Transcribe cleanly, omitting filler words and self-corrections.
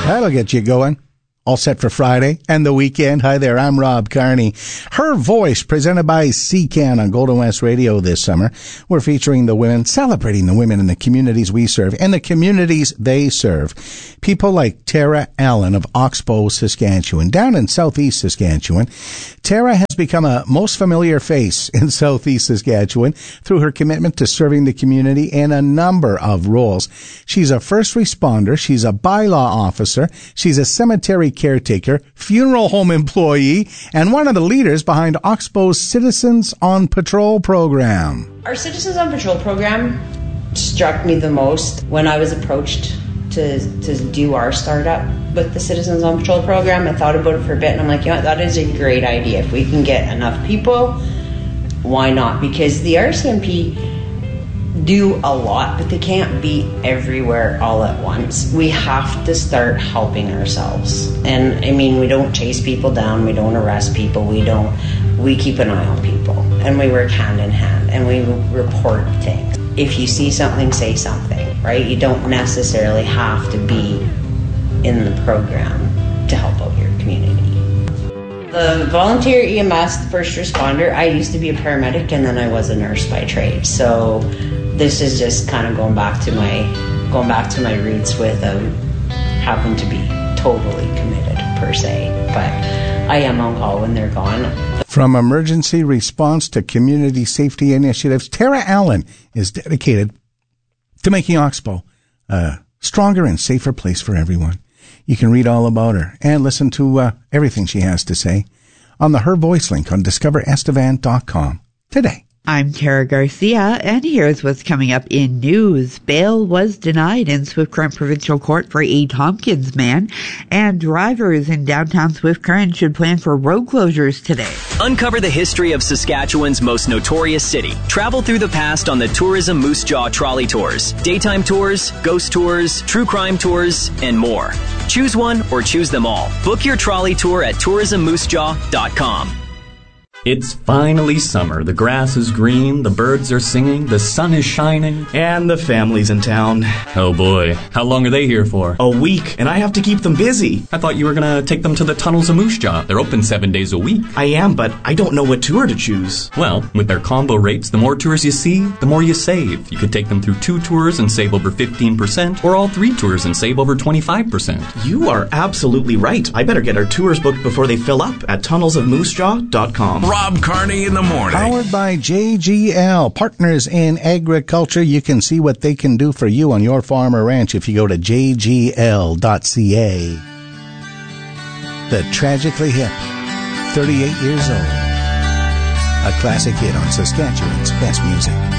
That'll get you going. All set for Friday and the weekend. Hi there, I'm Rob Carney. Her Voice, presented by CCAN on Golden West Radio this summer. We're featuring the women, celebrating the women in the communities we serve and the communities they serve. People like Tara Allen of Oxbow, Saskatchewan. Down in southeast Saskatchewan, Tara has become a most familiar face in southeast Saskatchewan through her commitment to serving the community in a number of roles. She's a first responder. She's a bylaw officer. She's a cemetery caretaker, funeral home employee, and one of the leaders behind Oxbow's Citizens on Patrol program. Our Citizens on Patrol program struck me the most when I was approached to do our startup with the Citizens on Patrol program. I thought about it for a bit, and I'm like, you know what, that is a great idea. If we can get enough people, why not? Because the RCMP do a lot, but they can't be everywhere all at once. We have to start helping ourselves. And I mean, we don't chase people down, we don't arrest people, we keep an eye on people, and we work hand in hand, and we report things. If you see something, say something, right? You don't necessarily have to be in the program to help out your community. The volunteer EMS, the first responder, I used to be a paramedic, and then I was a nurse by trade. So this is just kind of going back to my roots without having to be totally committed per se. But I am on call when they're gone. From emergency response to community safety initiatives, Tara Allen is dedicated to making Oxbow a stronger and safer place for everyone. You can read all about her and listen to everything she has to say on the Her Voice link on discoverestevan.com today. I'm Tara Garcia, and here's what's coming up in news. Bail was denied in Swift Current Provincial Court for a Tompkins man, and drivers in downtown Swift Current should plan for road closures today. Uncover the history of Saskatchewan's most notorious city. Travel through the past on the Tourism Moose Jaw Trolley Tours. Daytime tours, ghost tours, true crime tours, and more. Choose one or choose them all. Book your trolley tour at tourismmoosejaw.com. It's finally summer. The grass is green, the birds are singing, the sun is shining. And the family's in town. Oh boy, how long are they here for? A week, and I have to keep them busy. I thought you were gonna take them to the tunnels of Moose Jaw. They're open 7 days a week. I am, but I don't know what tour to choose. Well, with their combo rates, the more tours you see, the more you save. You could take them through 2 tours and save over 15%, or all 3 tours and save over 25%. You are absolutely right. I better get our tours booked before they fill up at tunnelsofmoosejaw.com. Rob Carney in the morning. Powered by JGL, partners in agriculture. You can see what they can do for you on your farm or ranch if you go to jgl.ca. The Tragically Hip, 38 years old. A classic hit on Saskatchewan's best music.